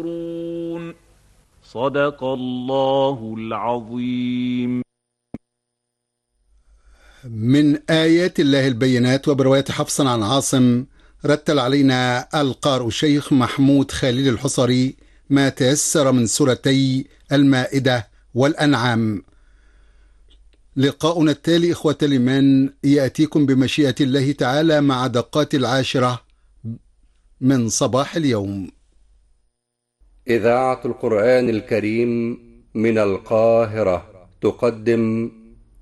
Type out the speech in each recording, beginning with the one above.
صدق الله العظيم. من آيات الله البينات. وبرواية حفص عن عاصم رتل علينا القارئ الشيخ محمود خليل الحصري ما تيسر من سورتي المائدة والأنعام. لقاؤنا التالي إخوة الإيمان يأتيكم بمشيئة الله تعالى مع دقات 10 من صباح اليوم. إذاعة القرآن الكريم من القاهرة تقدم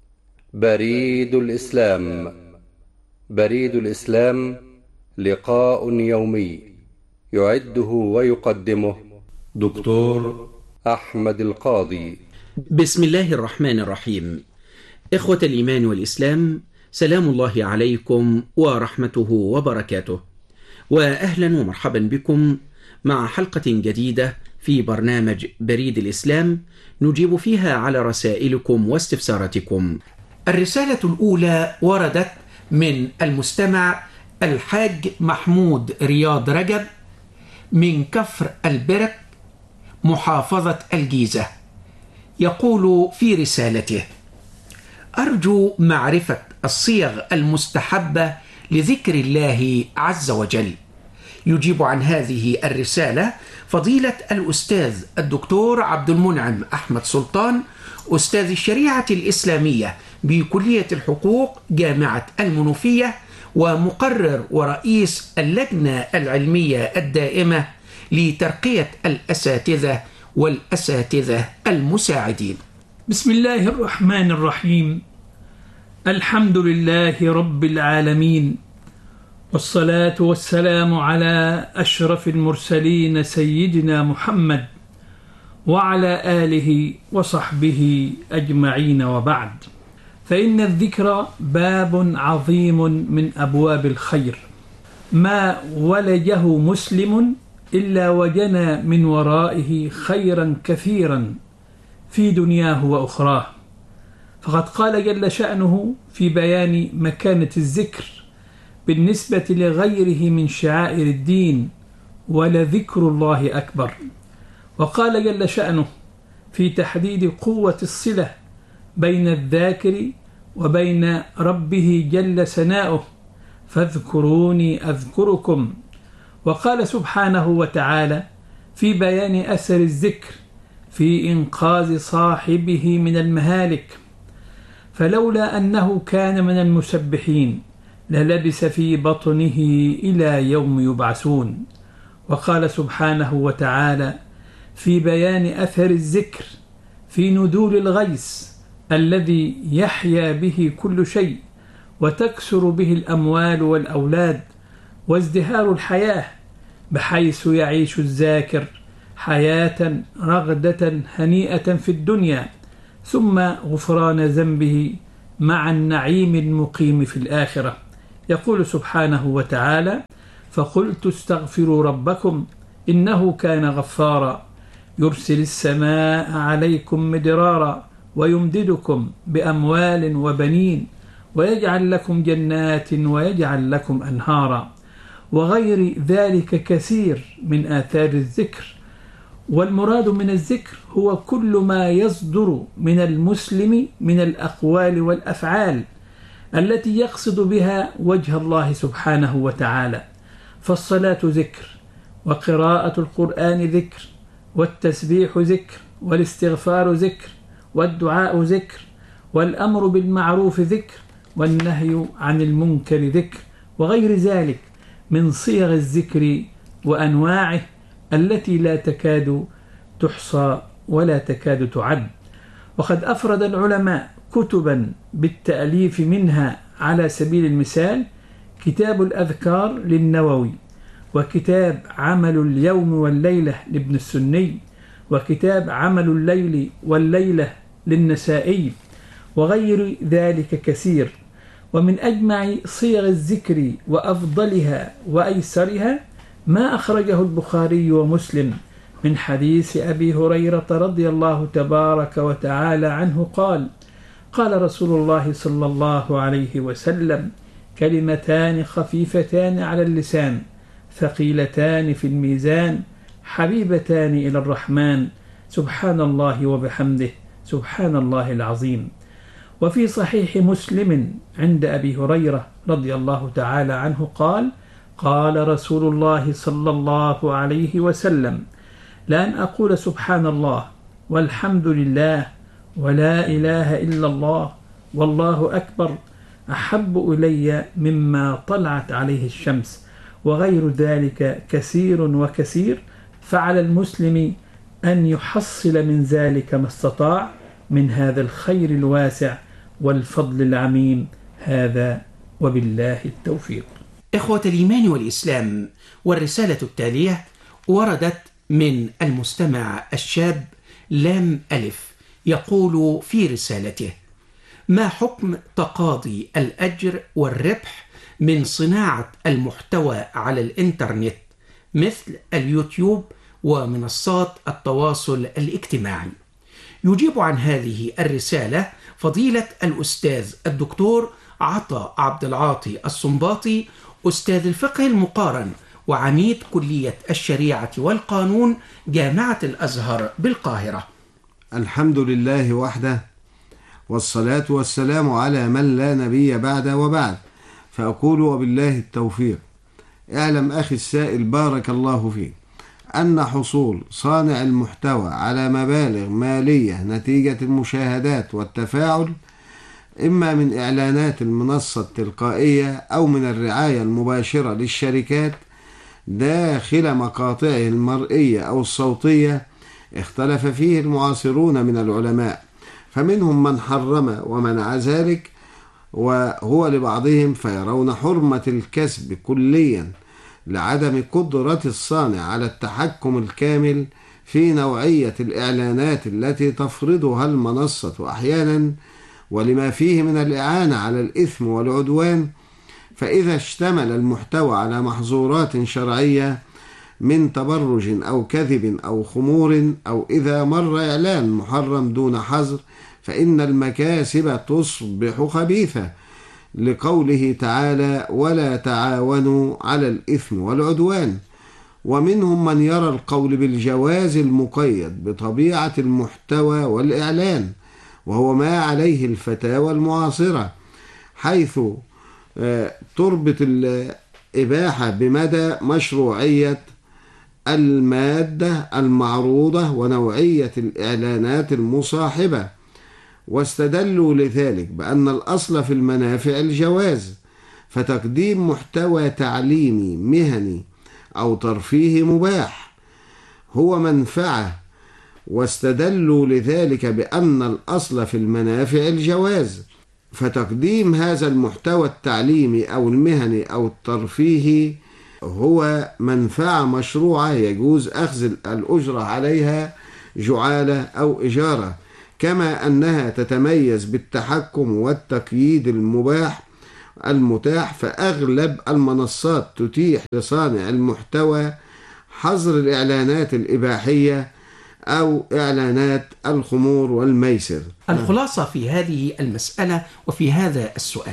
بريد الإسلام. بريد الإسلام لقاء يومي يعده ويقدمه دكتور أحمد القاضي. بسم الله الرحمن الرحيم. إخوة الإيمان والإسلام، سلام الله عليكم ورحمته وبركاته، وأهلا ومرحبا بكم مع حلقة جديدة في برنامج بريد الإسلام نجيب فيها على رسائلكم واستفساراتكم. الرسالة الأولى وردت من المستمع الحاج محمود رياض رجب من كفر البرك محافظة الجيزة. يقول في رسالته: أرجو معرفة الصيغ المستحبة لذكر الله عز وجل. يجيب عن هذه الرسالة فضيلة الأستاذ الدكتور عبد المنعم أحمد سلطان، أستاذ الشريعة الإسلامية بكلية الحقوق جامعة المنوفية، ومقرر ورئيس اللجنة العلمية الدائمة لترقية الأساتذة والأساتذة المساعدين. بسم الله الرحمن الرحيم. الحمد لله رب العالمين، والصلاة والسلام على أشرف المرسلين سيدنا محمد وعلى آله وصحبه أجمعين، وبعد، فإن الذكر باب عظيم من أبواب الخير، ما ولجه مسلم إلا وجنى من ورائه خيرا كثيرا في دنياه وأخراه. فقد قال جل شأنه في بيان مكانة الذكر بالنسبة لغيره من شعائر الدين: ولذكر الله أكبر. وقال جل شأنه في تحديد قوة الصلة بين الذاكر وبين ربه جل ثناؤه: فاذكروني أذكركم. وقال سبحانه وتعالى في بيان أثر الذكر في إنقاذ صاحبه من المهالك: فلولا أنه كان من المسبحين للبث في بطنه إلى يوم يبعثون. وقال سبحانه وتعالى في بيان أثر الذكر في نزول الغيث الذي يحيا به كل شيء وتكثر به الأموال والأولاد وازدهار الحياة، بحيث يعيش الذاكر حياة رغدة هنيئة في الدنيا، ثم غفران ذنبه مع النعيم المقيم في الآخرة. يقول سبحانه وتعالى: فقلت استغفروا ربكم إنه كان غفارا يرسل السماء عليكم مدرارا ويمددكم بأموال وبنين ويجعل لكم جنات ويجعل لكم أنهارا، وغير ذلك كثير من آثار الذكر. والمراد من الذكر هو كل ما يصدر من المسلم من الأقوال والأفعال التي يقصد بها وجه الله سبحانه وتعالى. فالصلاة ذكر، وقراءة القرآن ذكر، والتسبيح ذكر، والاستغفار ذكر، والدعاء ذكر، والأمر بالمعروف ذكر، والنهي عن المنكر ذكر، وغير ذلك من صيغ الذكر وأنواعه التي لا تكاد تحصى ولا تكاد تعد. وقد أفرد العلماء كتبا بالتأليف، منها على سبيل المثال كتاب الأذكار للنووي، وكتاب عمل اليوم والليلة لابن السني، وكتاب عمل الليل والليلة للنسائي، وغير ذلك كثير. ومن أجمع صيغ الذكر وأفضلها وأيسرها ما أخرجه البخاري ومسلم من حديث أبي هريرة رضي الله تبارك وتعالى عنه قال: قال رسول الله صلى الله عليه وسلم: كلمتان خفيفتان على اللسان ثقيلتان في الميزان حبيبتان إلى الرحمن، سبحان الله وبحمده، سبحان الله العظيم. وفي صحيح مسلم عند أبي هريرة رضي الله تعالى عنه قال: قال رسول الله صلى الله عليه وسلم: لأن أقول سبحان الله والحمد لله ولا إله إلا الله والله أكبر أحب إلي مما طلعت عليه الشمس، وغير ذلك كثير وكثير، فعلى المسلم أن يحصل من ذلك ما استطاع من هذا الخير الواسع والفضل العميم. هذا وبالله التوفيق. إخوة الإيمان والإسلام، والرسالة التالية وردت من المستمع الشاب لام ألف، يقول في رسالته: ما حكم تقاضي الأجر والربح من صناعة المحتوى على الإنترنت مثل اليوتيوب ومنصات التواصل الاجتماعي؟ يجيب عن هذه الرسالة فضيلة الأستاذ الدكتور عطا عبد العاطي الصنباطي، أستاذ الفقه المقارن وعميد كلية الشريعة والقانون جامعة الأزهر بالقاهرة. الحمد لله وحده، والصلاة والسلام على من لا نبي بعده وبعد، فأقول وبالله التوفيق. اعلم أخي السائل بارك الله فيك أن حصول صانع المحتوى على مبالغ مالية نتيجة المشاهدات والتفاعل، إما من إعلانات المنصة التلقائية أو من الرعاية المباشرة للشركات داخل مقاطعه المرئية أو الصوتية، اختلف فيه المعاصرون من العلماء، فمنهم من حرم ومنع ذلك، وهو لبعضهم فيرون حرمة الكسب كليا لعدم قدرة الصانع على التحكم الكامل في نوعية الإعلانات التي تفرضها المنصة أحيانا، ولما فيه من الإعانة على الإثم والعدوان. فإذا اشتمل المحتوى على محظورات شرعية من تبرج أو كذب أو خمور، أو إذا مر إعلان محرم دون حظر، فإن المكاسب تصبح خبيثة، لقوله تعالى: ولا تعاونوا على الإثم والعدوان. ومنهم من يرى القول بالجواز المقيد بطبيعة المحتوى والإعلان، وهو ما عليه الفتاوى المعاصرة، حيث تربط الإباحة بمدى مشروعية المادة المعروضة ونوعية الإعلانات المصاحبة، واستدلوا لذلك بأن الأصل في المنافع الجواز، فتقديم محتوى تعليمي مهني أو ترفيهي مباح هو منفعة، واستدلوا لذلك بأن الأصل في المنافع الجواز، فتقديم هذا المحتوى التعليمي أو المهني أو الترفيهي هو منفعة مشروعة يجوز أخذ الأجرة عليها جعالة أو إجارة، كما أنها تتميز بالتحكم والتقييد المتاح، فأغلب المنصات تتيح لصانع المحتوى حظر الإعلانات الإباحية أو إعلانات الخمور والميسر. الخلاصة في هذه المسألة وفي هذا السؤال،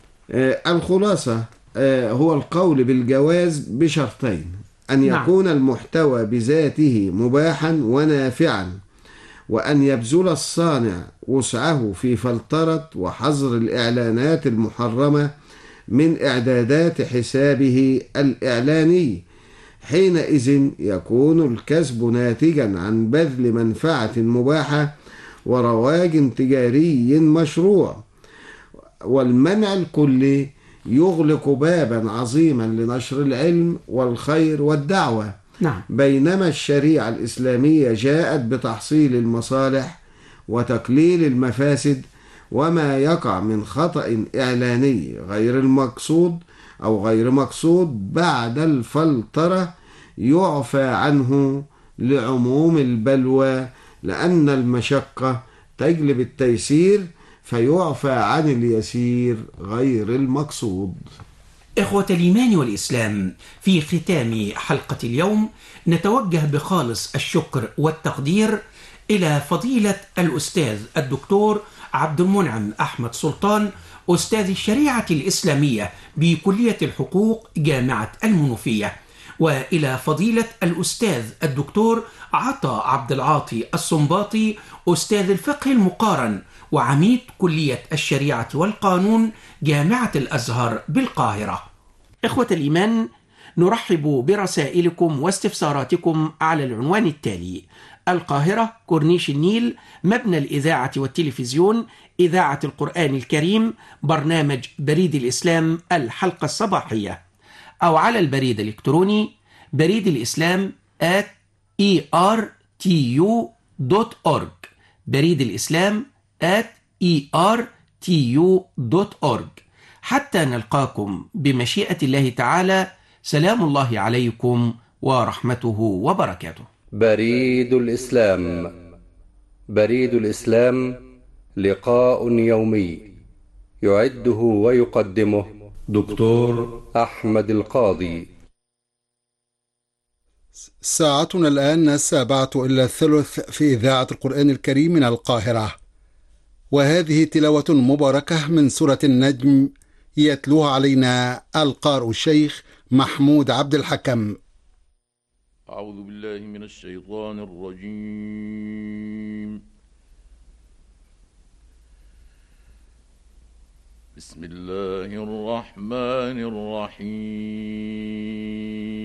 الخلاصة هو القول بالجواز بشرطين: أن يكون المحتوى بذاته مباحا ونافعا، وأن يبذل الصانع وسعه في فلترة وحظر الإعلانات المحرمة من إعدادات حسابه الإعلاني. حينئذ يكون الكسب ناتجا عن بذل منفعة مباحة ورواج تجاري مشروع، والمنع الكلي يغلق بابا عظيما لنشر العلم والخير والدعوة. نعم. بينما الشريعة الإسلامية جاءت بتحصيل المصالح وتقليل المفاسد، وما يقع من خطأ إعلاني غير المقصود أو غير مقصود بعد الفلترة يعفى عنه لعموم البلوى، لأن المشقة تجلب التيسير، فيعفى عن اليسير غير المقصود. إخوة الإيمان والإسلام، في ختام حلقة اليوم نتوجه بخالص الشكر والتقدير إلى فضيلة الأستاذ الدكتور عبد المنعم أحمد سلطان، أستاذ الشريعة الإسلامية بكلية الحقوق جامعة المنوفية، وإلى فضيلة الأستاذ الدكتور عطا عبد العاطي السنباطي، أستاذ الفقه المقارن وعميد كلية الشريعة والقانون جامعة الأزهر بالقاهرة. إخوة الإيمان، نرحب برسائلكم واستفساراتكم على العنوان التالي: القاهرة، كورنيش النيل، مبنى الإذاعة والتلفزيون، إذاعة القرآن الكريم، برنامج بريد الإسلام الحلقة الصباحية، أو على البريد الإلكتروني بريد الإسلام @ertu.org، بريد الإسلام @ertu.org. حتى نلقاكم بمشيئة الله تعالى، سلام الله عليكم ورحمته وبركاته. بريد الإسلام. بريد الإسلام لقاء يومي يعده ويقدمه دكتور أحمد القاضي. ساعتنا الآن 7:15 في إذاعة القرآن الكريم من القاهرة، وهذه تلاوة مباركة من سورة النجم يتلوها علينا القارئ الشيخ محمود عبد الحكم. أعوذ بالله من الشيطان الرجيم. بسم الله الرحمن الرحيم.